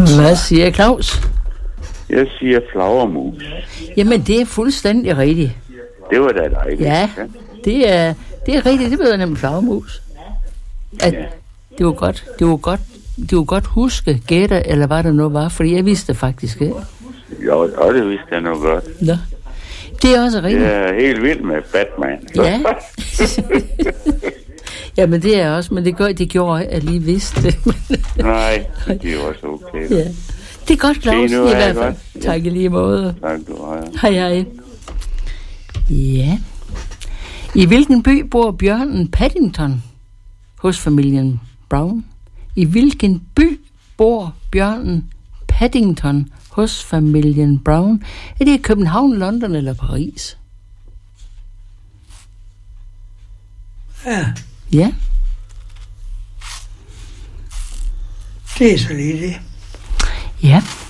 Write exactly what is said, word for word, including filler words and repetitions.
Hvad siger Claus? Jeg siger flagermus. Jamen, det er fuldstændig rigtigt. Det var da dejligt. Ja, det er, det er rigtigt. Det ved jeg nemlig flagermus. At Ja. det var godt, det var godt, det var godt huske, gætte, eller hvad der nu var, fordi jeg vidste det faktisk ikke. Jo, og det vidste jeg nu godt. Nå. Det er også rigtigt. Jeg er helt vild med Batman. Ja. Jamen, det er også, men det, gør, det gjorde jeg lige vidste det. Nej, det er også okay. Ja. Det er godt, Claus, Se, i nu er hvert jeg fald. godt. Tak i lige måde. Tak, du har. Hej, hej. Ja. I hvilken by bor bjørnen Paddington hos familien Brown? I hvilken by bor bjørnen Paddington hos familien Brown? Er det i København, London eller Paris? Ja, Ja. det er så lige det. Ja.